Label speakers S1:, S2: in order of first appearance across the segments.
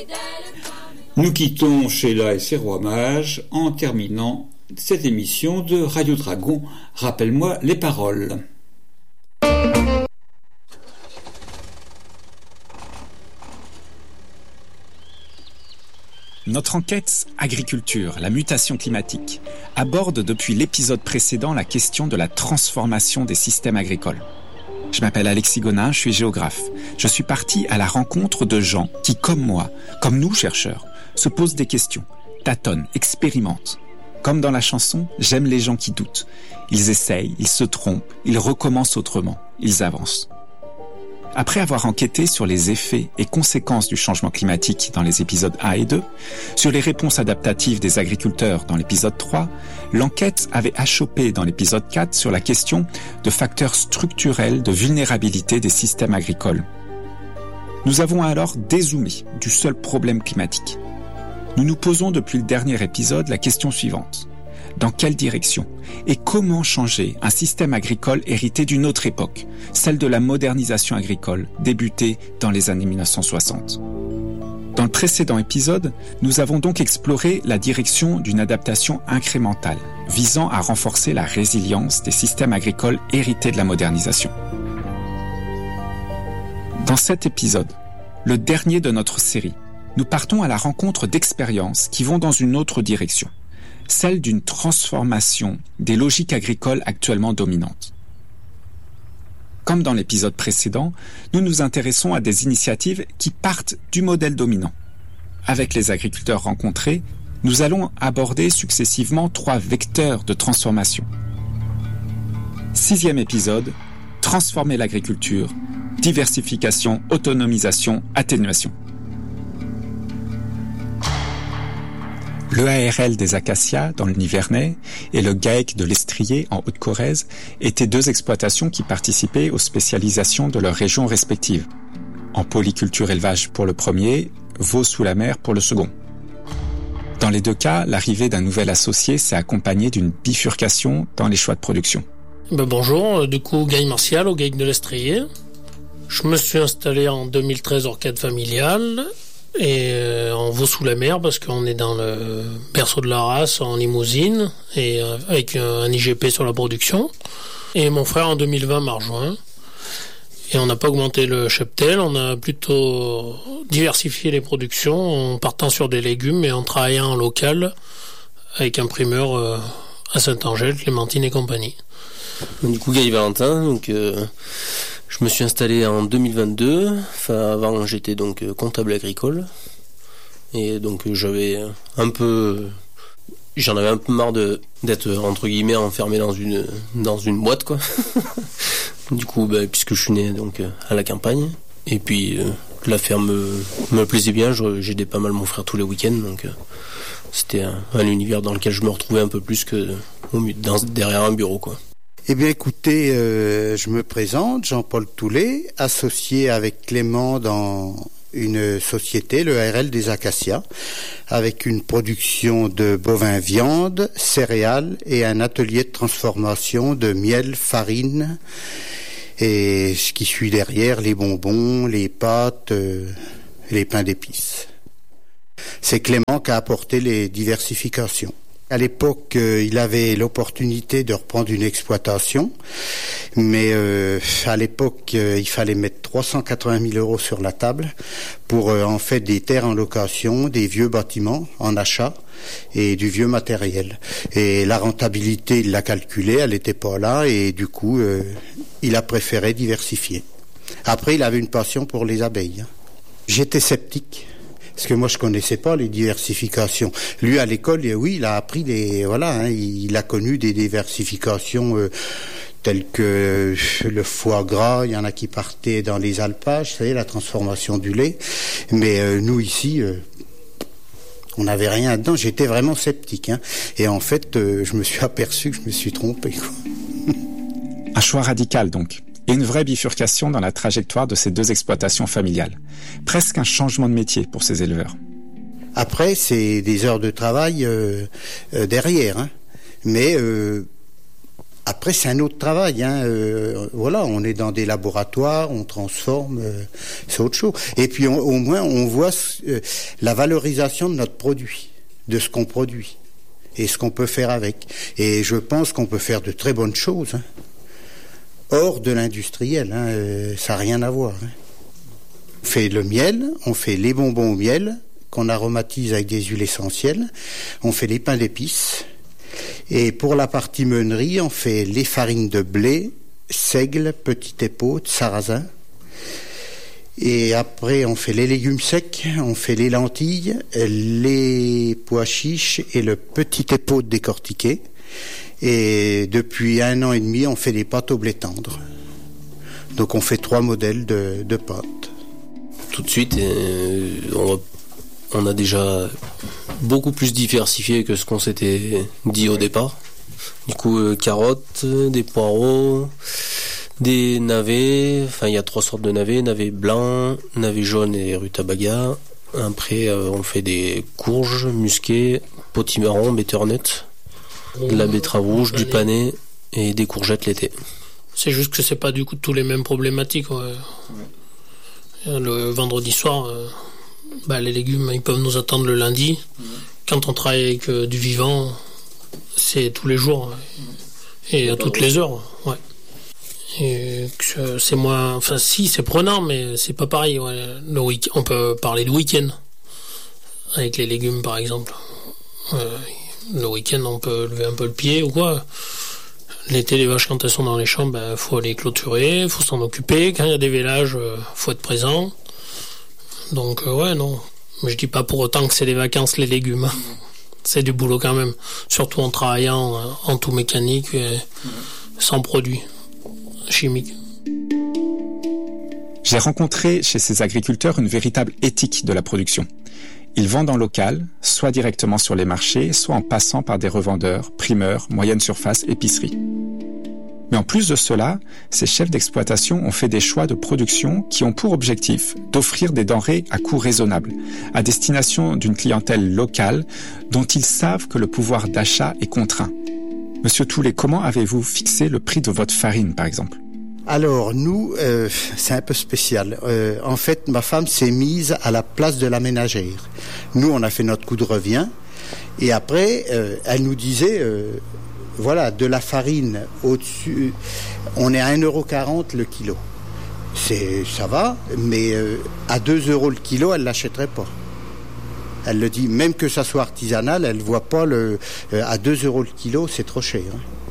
S1: Nous quittons Sheila et ses rois mages en terminant cette émission de Radio Dragon. Rappelle-moi les paroles.
S2: Notre enquête Agriculture, la mutation climatique aborde depuis l'épisode précédent la question de la transformation des systèmes agricoles. Je m'appelle Alexis Gonin, je suis géographe. Je suis parti à la rencontre de gens qui, comme moi, comme nous chercheurs, se posent des questions, tâtonnent, expérimentent. Comme dans la chanson, j'aime les gens qui doutent. Ils essayent, ils se trompent, ils recommencent autrement, ils avancent. Après avoir enquêté sur les effets et conséquences du changement climatique dans les épisodes 1 et 2, sur les réponses adaptatives des agriculteurs dans l'épisode 3, l'enquête avait achoppé dans l'épisode 4 sur la question de facteurs structurels de vulnérabilité des systèmes agricoles. Nous avons alors dézoomé du seul problème climatique. Nous nous posons depuis le dernier épisode la question suivante. Dans quelle direction et comment changer un système agricole hérité d'une autre époque, celle de la modernisation agricole débutée dans les années 1960. Dans le précédent épisode, nous avons donc exploré la direction d'une adaptation incrémentale, visant à renforcer la résilience des systèmes agricoles hérités de la modernisation. Dans cet épisode, le dernier de notre série, nous partons à la rencontre d'expériences qui vont dans une autre direction, celle d'une transformation des logiques agricoles actuellement dominantes. Comme dans l'épisode précédent, nous nous intéressons à des initiatives qui partent du modèle dominant. Avec les agriculteurs rencontrés, nous allons aborder successivement 3 vecteurs de transformation. 6e épisode, transformer l'agriculture, diversification, autonomisation, atténuation. Le ARL des Acacias, dans le Nivernais, et le GAEC de l'Estrier, en Haute-Corrèze, étaient 2 exploitations qui participaient aux spécialisations de leurs régions respectives. En polyculture-élevage pour le premier, veau sous la mer pour le second. Dans les 2 cas, l'arrivée d'un nouvel associé s'est accompagnée d'une bifurcation dans les choix de production.
S3: Bonjour, du coup, Guy Martial, au GAEC de l'Estrier. Je me suis installé en 2013 hors cadre familial. Et en veau sous la mer parce qu'on est dans le berceau de la race en Limousine et avec un IGP sur la production. Et mon frère en 2020 m'a rejoint. Et on n'a pas augmenté le cheptel, on a plutôt diversifié les productions en partant sur des légumes et en travaillant en local avec un primeur à Saint-Angèle, Clémentine et compagnie.
S4: Du coup, Guy Valentin, donc je me suis installé en 2022. Enfin, avant, j'étais donc comptable agricole. Et donc, j'en avais un peu marre d'être, entre guillemets, enfermé dans une boîte, quoi. Du coup, puisque je suis né, donc, à la campagne. Et puis, la ferme me plaisait bien. J'aidais pas mal mon frère tous les week-ends. Donc, c'était un univers dans lequel je me retrouvais un peu plus que derrière un bureau, quoi.
S5: Eh bien, écoutez, je me présente, Jean-Paul Toulet, associé avec Clément dans une société, le ARL des Acacias, avec une production de bovins viande, céréales et un atelier de transformation de miel, farine et ce qui suit derrière, les bonbons, les pâtes, les pains d'épices. C'est Clément qui a apporté les diversifications. À l'époque, il avait l'opportunité de reprendre une exploitation, mais à l'époque, il fallait mettre 380 000 € sur la table pour en fait des terres en location, des vieux bâtiments en achat et du vieux matériel. Et la rentabilité, il l'a calculée, elle n'était pas là et du coup, il a préféré diversifier. Après, il avait une passion pour les abeilles. J'étais sceptique. Parce que moi je connaissais pas les diversifications. Lui à l'école, oui, il a appris il a connu des diversifications telles que le foie gras. Il y en a qui partaient dans les alpages, vous savez, la transformation du lait. Mais nous ici, on n'avait rien dedans. J'étais vraiment sceptique. Et en fait, je me suis aperçu que je me suis trompé, quoi.
S2: Un choix radical donc. Et une vraie bifurcation dans la trajectoire de ces 2 exploitations familiales. Presque un changement de métier pour ces éleveurs.
S5: Après, c'est des heures de travail derrière. Mais Après, c'est un autre travail. Voilà, on est dans des laboratoires, on transforme, c'est autre chose. Et puis, au moins, on voit la valorisation de notre produit, de ce qu'on produit et ce qu'on peut faire avec. Et je pense qu'on peut faire de très bonnes choses, hors de l'industriel. Ça n'a rien à voir. On fait le miel, on fait les bonbons au miel, qu'on aromatise avec des huiles essentielles. On fait les pains d'épices. Et pour la partie meunerie, on fait les farines de blé, seigle, petite épaule, sarrasin. Et après, on fait les légumes secs, on fait les lentilles, les pois chiches et le petit épaule décortiqué. Et depuis 1 an et demi, on fait des pâtes au blé tendre. Donc on fait 3 modèles de pâtes.
S4: Tout de suite, on a déjà beaucoup plus diversifié que ce qu'on s'était dit au départ. Du coup, carottes, des poireaux, des navets. Enfin, il y a 3 sortes de navets. Navet blanc, navet jaune et rutabaga. Après, on fait des courges, musquées, potimarron, butternut, de la betterave rouge, du panais et des courgettes l'été.
S3: C'est juste que c'est pas du coup tous les mêmes problématiques. Ouais. Le vendredi soir, les légumes, ils peuvent nous attendre le lundi. Quand on travaille avec du vivant, c'est tous les jours et à toutes les heures. Ouais. Et c'est moins, enfin si, c'est prenant, mais c'est pas pareil. Ouais. On peut parler de week-end avec les légumes, par exemple. Le week-end, on peut lever un peu le pied ou quoi. L'été, les vaches, quand elles sont dans les champs, faut les clôturer, faut s'en occuper. Quand il y a des vélages, faut être présent. Donc, non. Mais je dis pas pour autant que c'est des vacances, les légumes. C'est du boulot quand même. Surtout en travaillant en tout mécanique et sans produits chimiques.
S2: J'ai rencontré chez ces agriculteurs une véritable éthique de la production. Ils vendent en local, soit directement sur les marchés, soit en passant par des revendeurs, primeurs, moyenne surface, épiceries. Mais en plus de cela, ces chefs d'exploitation ont fait des choix de production qui ont pour objectif d'offrir des denrées à coût raisonnable, à destination d'une clientèle locale dont ils savent que le pouvoir d'achat est contraint. Monsieur Toulet, comment avez-vous fixé le prix de votre farine, par exemple ?
S5: Alors, nous, c'est un peu spécial. En fait, ma femme s'est mise à la place de la ménagère. Nous, on a fait notre coup de revient. Et après, elle nous disait, de la farine au-dessus, on est à 1,40 € le kilo. Ça va, mais à 2 € le kilo, elle ne l'achèterait pas. Elle le dit, même que ça soit artisanal, elle ne voit pas à 2 € le kilo, c'est trop cher.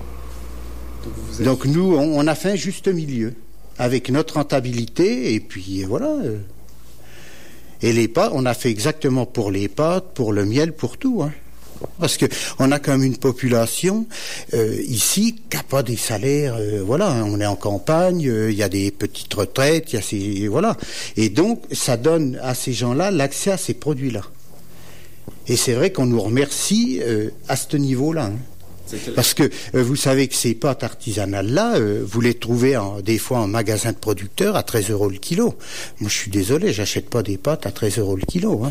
S5: Donc nous, on a fait un juste milieu, avec notre rentabilité, et puis voilà. Et les pâtes, on a fait exactement pour les pâtes, pour le miel, pour tout. Parce que on a quand même une population ici qui n'a pas des salaires, on est en campagne, il y a des petites retraites, et donc ça donne à ces gens-là l'accès à ces produits-là. Et c'est vrai qu'on nous remercie à ce niveau-là. Parce que vous savez que ces pâtes artisanales-là, vous les trouvez des fois en magasin de producteurs à 13 € le kilo. Moi, je suis désolé, j'achète pas des pâtes à 13 € le kilo.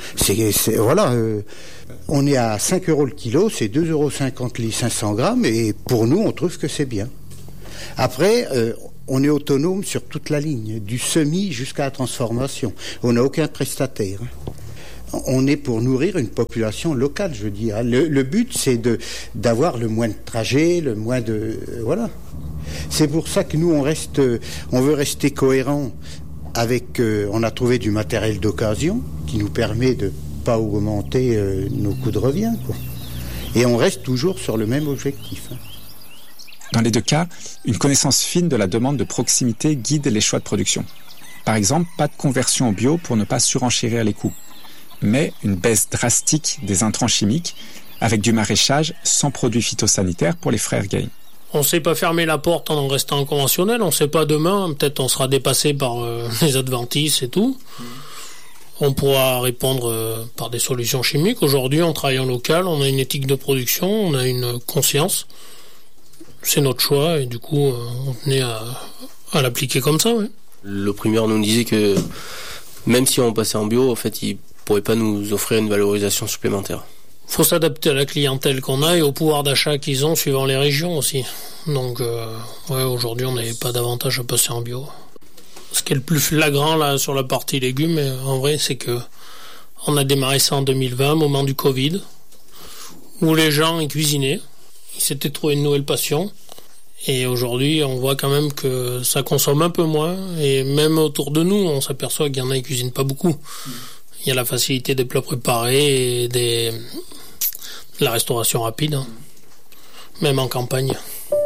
S5: On est à 5 € le kilo, c'est 2,50 € les 500 grammes, et pour nous, on trouve que c'est bien. Après, on est autonome sur toute la ligne, du semis jusqu'à la transformation. On n'a aucun prestataire. On est pour nourrir une population locale, je veux dire. Le but, c'est d'avoir le moins de trajets, le moins de... C'est pour ça que nous, on veut rester cohérent avec... on a trouvé du matériel d'occasion qui nous permet de pas augmenter nos coûts de revient, quoi. Et on reste toujours sur le même objectif.
S2: Dans les deux cas, une connaissance fine de la demande de proximité guide les choix de production. Par exemple, pas de conversion au bio pour ne pas surenchérir les coûts, mais une baisse drastique des intrants chimiques avec du maraîchage sans produits phytosanitaires pour les frères Gaye.
S3: On ne sait pas fermer la porte en restant en conventionnel, on ne sait pas demain, peut-être on sera dépassé par les adventices et tout. On pourra répondre par des solutions chimiques. Aujourd'hui, on travaille en local, on a une éthique de production, on a une conscience. C'est notre choix et du coup, on tenait à l'appliquer comme ça. Ouais.
S4: Le primeur nous disait que même si on passait en bio, en fait, il pourrait pas nous offrir une valorisation supplémentaire.
S3: faut s'adapter à la clientèle qu'on a et au pouvoir d'achat qu'ils ont suivant les régions aussi. Donc, aujourd'hui, on n'avait pas d'avantage à passer en bio. Ce qui est le plus flagrant là sur la partie légumes, en vrai, c'est que on a démarré ça en 2020, au moment du Covid, où les gens ils cuisinaient, ils s'étaient trouvé une nouvelle passion. Et aujourd'hui, on voit quand même que ça consomme un peu moins. Et même autour de nous, on s'aperçoit qu'il y en a qui cuisinent pas beaucoup. Il y a la facilité des plats préparés et de la restauration rapide, hein. Même en campagne.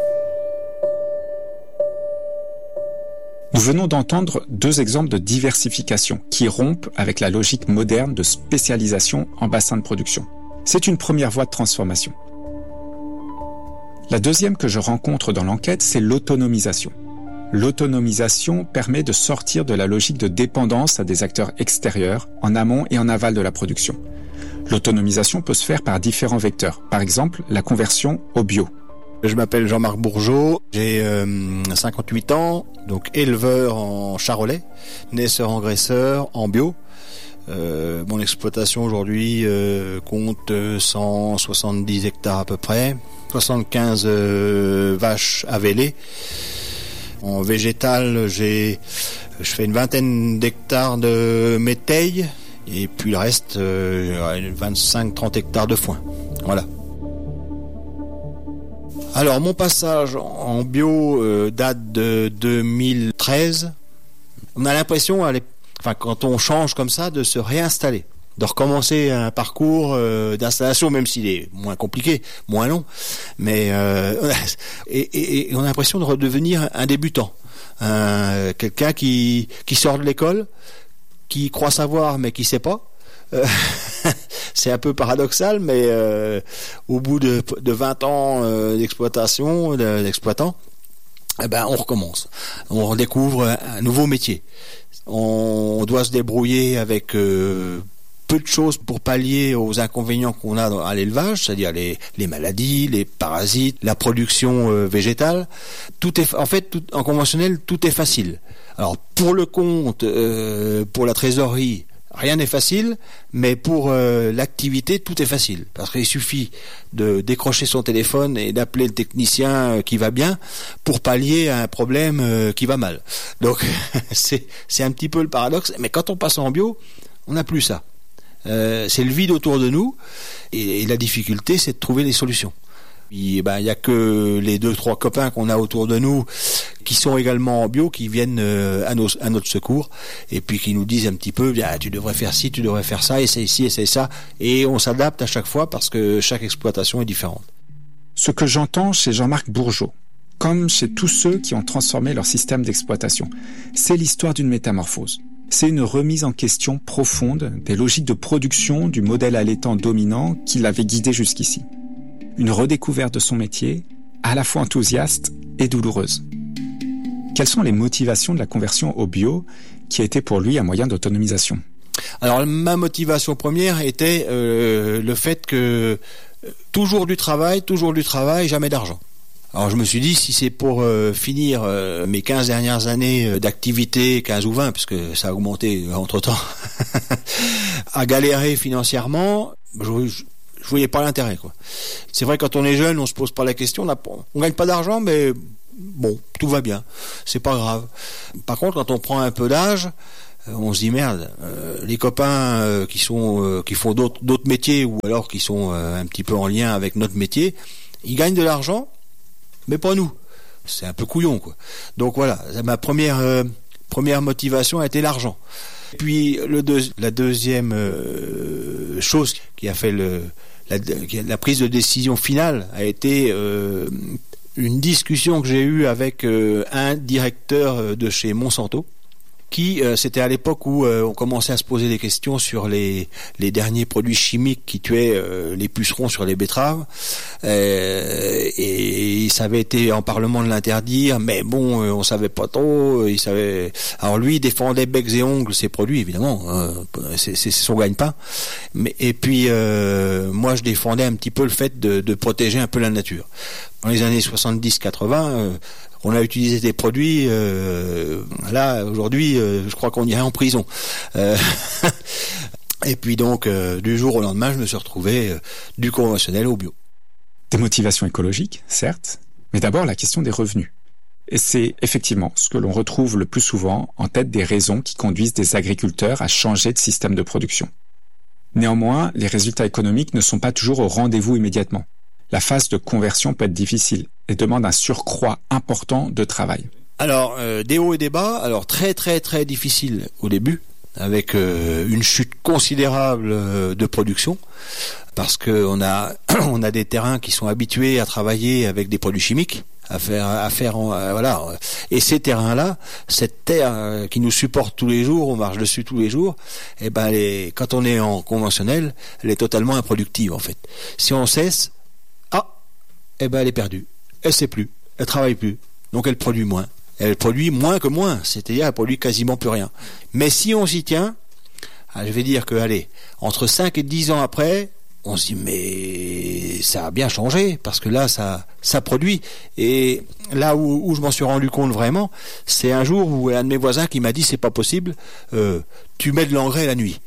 S2: Nous venons d'entendre 2 exemples de diversification qui rompent avec la logique moderne de spécialisation en bassin de production. C'est une première voie de transformation. La deuxième que je rencontre dans l'enquête, c'est l'autonomisation. L'autonomisation permet de sortir de la logique de dépendance à des acteurs extérieurs, en amont et en aval de la production. L'autonomisation peut se faire par différents vecteurs. Par exemple, la conversion au bio.
S6: Je m'appelle Jean-Marc Bourgeot, j'ai 58 ans, donc éleveur en charolais, naisseur-engraisseur en bio. Mon exploitation aujourd'hui compte 170 hectares à peu près, 75 vaches à véler. En végétal, je fais une vingtaine d'hectares de métail et puis le reste, 25-30 hectares de foin. Voilà. Alors, mon passage en bio date de 2013. On a l'impression, quand on change comme ça, de se réinstaller, de recommencer un parcours d'installation, même s'il est moins compliqué, moins long, mais et on a l'impression de redevenir un débutant, quelqu'un qui sort de l'école, qui croit savoir mais qui sait pas. C'est un peu paradoxal, mais au bout de 20 ans d'exploitation, d'exploitant, on recommence. On redécouvre un nouveau métier. On doit se débrouiller avec peu de choses pour pallier aux inconvénients qu'on a à l'élevage, c'est-à-dire les maladies, les parasites, la production végétale. En conventionnel, tout est facile. Alors pour le compte, pour la trésorerie, rien n'est facile, mais pour l'activité, tout est facile. Parce qu'il suffit de décrocher son téléphone et d'appeler le technicien qui va bien pour pallier à un problème qui va mal. Donc c'est un petit peu le paradoxe. Mais quand on passe en bio, on n'a plus ça. C'est le vide autour de nous et la difficulté, c'est de trouver des solutions. Il y a que les 2-3 copains qu'on a autour de nous qui sont également en bio, qui viennent à notre secours et puis qui nous disent un petit peu, tu devrais faire ci, tu devrais faire ça, essaye ci, essaye ça, et on s'adapte à chaque fois parce que chaque exploitation est différente.
S2: Ce que j'entends chez Jean-Marc Bourgeot, comme chez tous ceux qui ont transformé leur système d'exploitation, c'est l'histoire d'une métamorphose. C'est une remise en question profonde des logiques de production du modèle allaitant dominant qui l'avait guidé jusqu'ici. Une redécouverte de son métier, à la fois enthousiaste et douloureuse. Quelles sont les motivations de la conversion au bio, qui a été pour lui un moyen d'autonomisation ?
S6: Alors, ma motivation première était le fait que toujours du travail, jamais d'argent. Alors je me suis dit, si c'est pour finir mes 15 dernières années d'activité, 15 ou 20, parce que ça a augmenté entre-temps, à galérer financièrement, je voyais pas l'intérêt, quoi. C'est vrai, quand on est jeune, on se pose pas la question, on gagne pas d'argent, mais bon, tout va bien, c'est pas grave. Par contre, quand on prend un peu d'âge, on se dit merde, les copains qui font d'autres métiers ou alors qui sont un petit peu en lien avec notre métier, ils gagnent de l'argent, mais pas nous. C'est un peu couillon, quoi. Donc voilà, ma première motivation a été l'argent. Puis la deuxième chose qui a fait la prise de décision finale a été une discussion que j'ai eue avec un directeur de chez Monsanto, qui c'était à l'époque où on commençait à se poser des questions sur les derniers produits chimiques qui tuaient les pucerons sur les betteraves, et ça avait été en Parlement de l'interdire, mais bon, on savait pas trop. Alors lui, il défendait becs et ongles ces produits, évidemment, c'est son gagne-pain, et puis moi je défendais un petit peu le fait de protéger un peu la nature. Dans les années 70-80, on a utilisé des produits, là aujourd'hui je crois qu'on irait en prison. Et puis donc, du jour au lendemain, je me suis retrouvé du conventionnel au bio.
S2: Des motivations écologiques, certes, mais d'abord la question des revenus. Et c'est effectivement ce que l'on retrouve le plus souvent en tête des raisons qui conduisent des agriculteurs à changer de système de production. Néanmoins, les résultats économiques ne sont pas toujours au rendez-vous immédiatement. La phase de conversion peut être difficile et demande un surcroît important de travail.
S6: Alors, des hauts et des bas, alors très très très difficile au début, avec une chute considérable de production, parce que on a des terrains qui sont habitués à travailler avec des produits chimiques, voilà. Et ces terrains-là, cette terre qui nous supporte tous les jours, on marche dessus tous les jours, et ben quand on est en conventionnel, elle est totalement improductive en fait. Si on cesse, elle est perdue. Elle sait plus, elle travaille plus, donc elle produit moins. Elle produit moins que moins, c'est-à-dire elle produit quasiment plus rien. Mais si on s'y tient, je vais dire que, entre 5 et 10 ans après, on se dit, mais ça a bien changé, parce que là, ça produit. Et là où je m'en suis rendu compte vraiment, c'est un jour où un de mes voisins qui m'a dit, c'est pas possible, tu mets de l'engrais la nuit.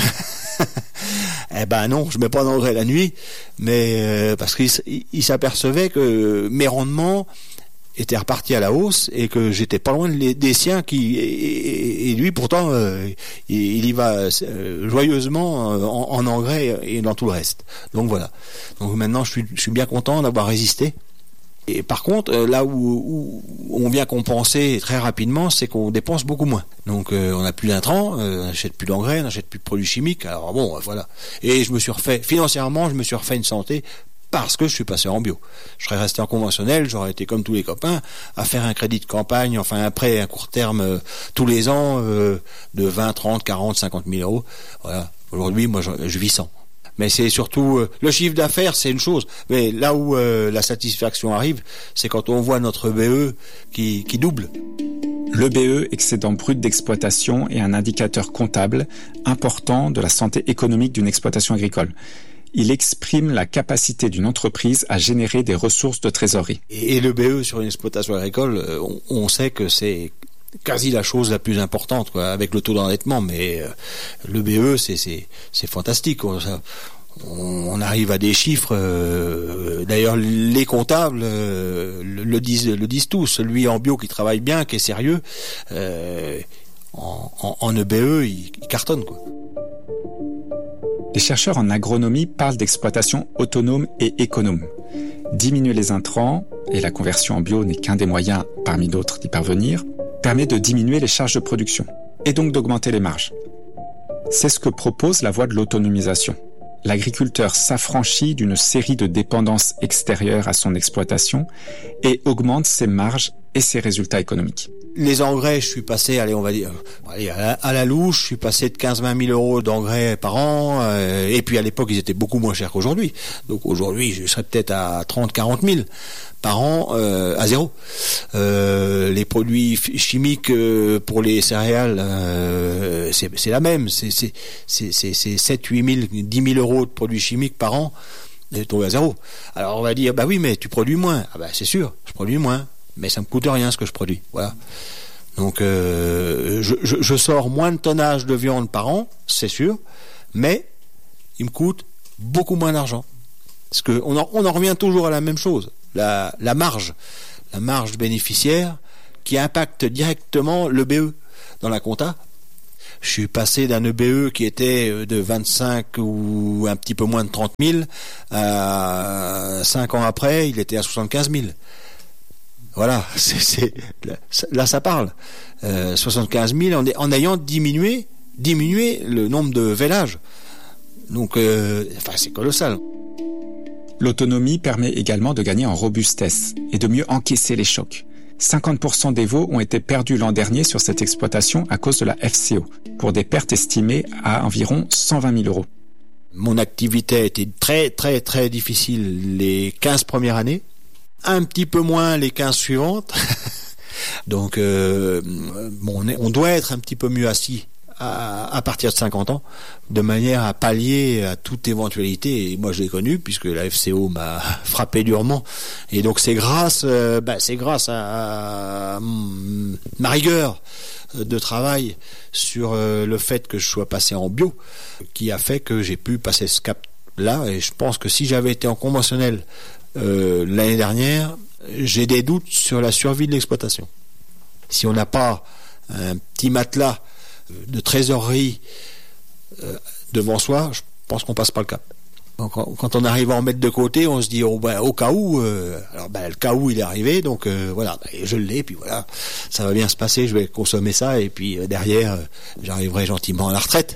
S6: Eh ben non, je mets pas d'engrais la nuit, mais parce qu'il s'apercevait que mes rendements était reparti à la hausse et que j'étais pas loin des siens et lui pourtant il y va joyeusement en engrais et dans tout le reste. Donc voilà. Donc maintenant je suis bien content d'avoir résisté. Et par contre, là où on vient compenser très rapidement, c'est qu'on dépense beaucoup moins. Donc on n'a plus d'intrants, on n'achète plus d'engrais, on n'achète plus de produits chimiques. Alors bon, voilà. Et financièrement, je me suis refait une santé parce que je suis passé en bio. Je serais resté en conventionnel, j'aurais été comme tous les copains, à faire un crédit de campagne, enfin un prêt à court terme tous les ans de 20, 30, 40, 50 000 euros. Voilà. Aujourd'hui, moi, je vis sans. Mais c'est surtout le chiffre d'affaires, c'est une chose. Mais là où la satisfaction arrive, c'est quand on voit notre BE qui double.
S2: Le BE, excédent brut d'exploitation, est un indicateur comptable important de la santé économique d'une exploitation agricole. Il exprime la capacité d'une entreprise à générer des ressources de trésorerie.
S6: Et le BE sur une exploitation agricole, on sait que c'est quasi la chose la plus importante, quoi, avec le taux d'endettement. Mais le BE, c'est fantastique. On arrive à des chiffres. D'ailleurs, les comptables le disent tous. Celui en bio qui travaille bien, qui est sérieux, en EBE, il cartonne, quoi.
S2: Les chercheurs en agronomie parlent d'exploitation autonome et économe. Diminuer les intrants, et la conversion en bio n'est qu'un des moyens parmi d'autres d'y parvenir, permet de diminuer les charges de production, et donc d'augmenter les marges. C'est ce que propose la voie de l'autonomisation. L'agriculteur s'affranchit d'une série de dépendances extérieures à son exploitation et augmente ses marges et ses résultats économiques.
S6: Les engrais, je suis passé, à la louche, je suis passé de 15-20 000 euros d'engrais par an, et puis à l'époque, ils étaient beaucoup moins chers qu'aujourd'hui. Donc aujourd'hui, je serais peut-être à 30-40 000 par an, à zéro. Les produits chimiques pour les céréales, c'est la même. C'est 7-8 000, 10 000 euros de produits chimiques par an, et tombé à zéro. Alors on va dire, bah oui, mais tu produis moins. Ah bah c'est sûr, je produis moins. Mais ça me coûte rien ce que je produis. Voilà. Donc je sors moins de tonnage de viande par an, c'est sûr, mais il me coûte beaucoup moins d'argent. Parce que on en revient toujours à la même chose, la marge bénéficiaire qui impacte directement le BE dans la compta. Je suis passé d'un EBE qui était de 25 ou un petit peu moins de 30 000 à 5 ans après, il était à 75 000. Voilà, là ça parle. 75 000 en ayant diminué le nombre de vélages. Donc, c'est colossal.
S2: L'autonomie permet également de gagner en robustesse et de mieux encaisser les chocs. 50% des veaux ont été perdus l'an dernier sur cette exploitation à cause de la FCO, pour des pertes estimées à environ 120 000 euros.
S6: Mon activité a été très très très difficile les 15 premières années. Un petit peu moins les 15 suivantes. Donc on doit être un petit peu mieux assis à partir de 50 ans, de manière à pallier à toute éventualité. Et moi, je l'ai connu puisque la FCO m'a frappé durement. Et donc, c'est grâce à ma rigueur de travail sur le fait que je sois passé en bio qui a fait que j'ai pu passer ce cap-là. Et je pense que si j'avais été en conventionnel l'année dernière, j'ai des doutes sur la survie de l'exploitation. Si on n'a pas un petit matelas de trésorerie devant soi, je pense qu'on passe pas le cap. Quand on arrive à en mettre de côté, on se dit au cas où. Le cas où il est arrivé, donc voilà, je l'ai, puis voilà, ça va bien se passer. Je vais consommer ça, et puis derrière, j'arriverai gentiment à la retraite.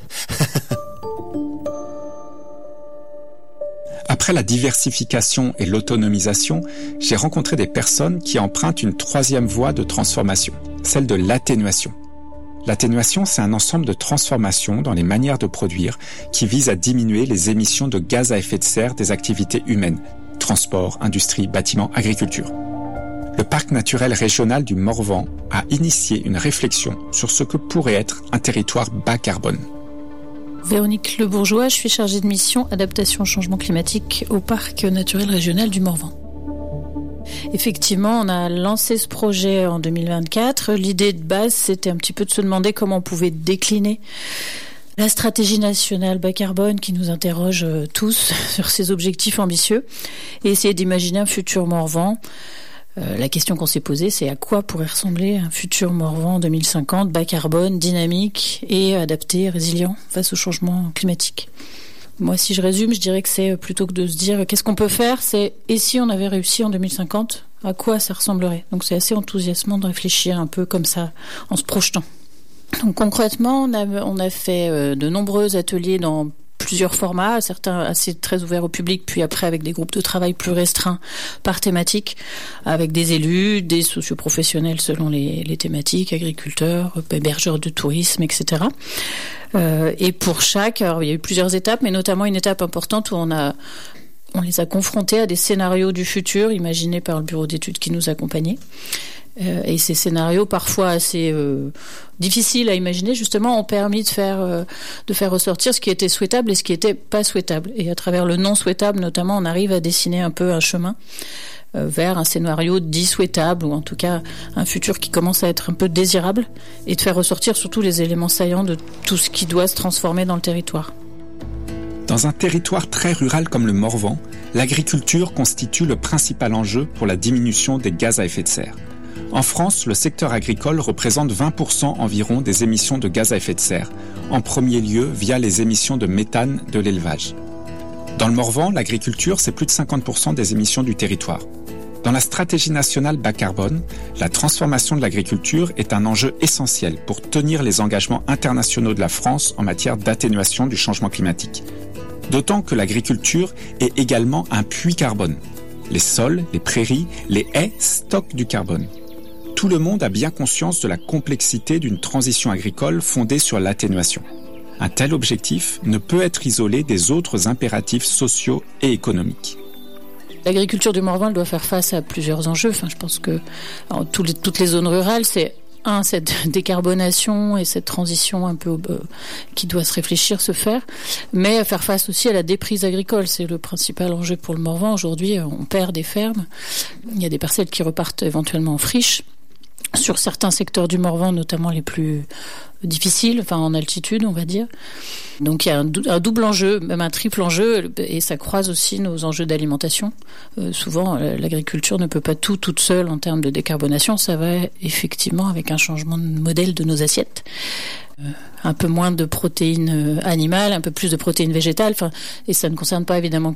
S2: Après la diversification et l'autonomisation, j'ai rencontré des personnes qui empruntent une troisième voie de transformation, celle de l'atténuation. L'atténuation, c'est un ensemble de transformations dans les manières de produire qui visent à diminuer les émissions de gaz à effet de serre des activités humaines, transport, industrie, bâtiment, agriculture. Le parc naturel régional du Morvan a initié une réflexion sur ce que pourrait être un territoire bas carbone.
S7: Véronique Lebourgeois, je suis chargée de mission adaptation au changement climatique au parc naturel régional du Morvan. Effectivement, on a lancé ce projet en 2024. L'idée de base, c'était un petit peu de se demander comment on pouvait décliner la stratégie nationale bas carbone qui nous interroge tous sur ces objectifs ambitieux et essayer d'imaginer un futur Morvan. La question qu'on s'est posée, c'est à quoi pourrait ressembler un futur Morvan en 2050, bas carbone, dynamique et adapté, résilient face au changement climatique. Moi, si je résume, je dirais que c'est plutôt que de se dire qu'est-ce qu'on peut faire, c'est et si on avait réussi en 2050, à quoi ça ressemblerait. Donc c'est assez enthousiasmant de réfléchir un peu comme ça, en se projetant. Donc concrètement, on a fait de nombreux ateliers dans plusieurs formats, certains assez très ouverts au public, puis après avec des groupes de travail plus restreints par thématique, avec des élus, des socioprofessionnels selon les thématiques, agriculteurs, hébergeurs de tourisme, etc. Et pour chaque, alors il y a eu plusieurs étapes, mais notamment une étape importante où on les a confrontés à des scénarios du futur imaginés par le bureau d'études qui nous accompagnait. Et ces scénarios parfois assez difficiles à imaginer justement ont permis de faire ressortir ce qui était souhaitable et ce qui était pas souhaitable. Et à travers le non souhaitable notamment, on arrive à dessiner un peu un chemin vers un scénario dit souhaitable ou en tout cas un futur qui commence à être un peu désirable et de faire ressortir surtout les éléments saillants de tout ce qui doit se transformer dans le territoire.
S2: Dans un territoire très rural comme le Morvan, l'agriculture constitue le principal enjeu pour la diminution des gaz à effet de serre. En France, le secteur agricole représente 20% environ des émissions de gaz à effet de serre, en premier lieu via les émissions de méthane de l'élevage. Dans le Morvan, l'agriculture, c'est plus de 50% des émissions du territoire. Dans la stratégie nationale bas carbone, la transformation de l'agriculture est un enjeu essentiel pour tenir les engagements internationaux de la France en matière d'atténuation du changement climatique. D'autant que l'agriculture est également un puits carbone. Les sols, les prairies, les haies stockent du carbone. Tout le monde a bien conscience de la complexité d'une transition agricole fondée sur l'atténuation. Un tel objectif ne peut être isolé des autres impératifs sociaux et économiques.
S7: L'agriculture du Morvan doit faire face à plusieurs enjeux. Je pense que toutes les zones rurales, c'est cette décarbonation et cette transition un peu qui doit se réfléchir, se faire, mais faire face aussi à la déprise agricole. C'est le principal enjeu pour le Morvan. Aujourd'hui, on perd des fermes. Il y a des parcelles qui repartent éventuellement en friche. Sur certains secteurs du Morvan, notamment les plus difficiles, en altitude, on va dire. Donc il y a un double enjeu, même un triple enjeu, et ça croise aussi nos enjeux d'alimentation. Souvent, l'agriculture ne peut pas tout toute seule en termes de décarbonation. Ça va effectivement avec un changement de modèle de nos assiettes. Un peu moins de protéines animales, un peu plus de protéines végétales. Et ça ne concerne pas évidemment